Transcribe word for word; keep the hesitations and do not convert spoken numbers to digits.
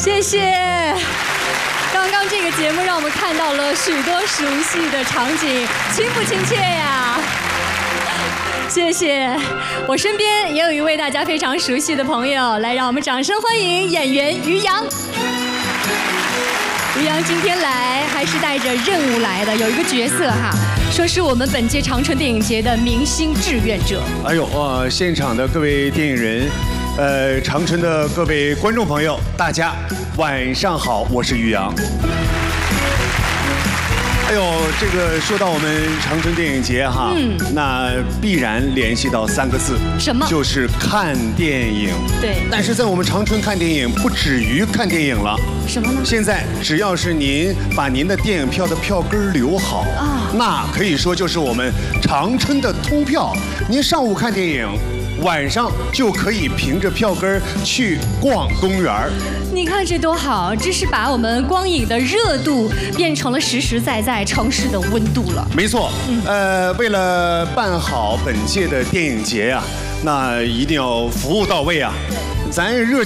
谢谢。刚刚这个节目让我们看到了许多熟悉的场景，亲不亲切呀？谢谢。我身边也有一位大家非常熟悉的朋友，来，让我们掌声欢迎演员于洋。于洋今天来还是带着任务来的，有一个角色哈，说是我们本届长春电影节的明星志愿者。 哎呦，呃，现场的各位电影人，呃，长春的各位观众朋友，大家晚上好，我是于洋。哎呦，这个说到我们长春电影节哈，嗯，那必然联系到三个字， 什么？ 就是看电影。 对。 但是在我们长春看电影不止于看电影了。 什么呢？ 现在只要是您把您的电影票的票根留好啊，那可以说就是我们长春的通票。您上午看电影，晚上就可以凭着票根去逛公园。 你看这多好，这是把我们光影的热度变成了实实在在城市的温度了。 没错，嗯、呃，为了办好本届的电影节呀、啊，那一定要服务到位啊。咱热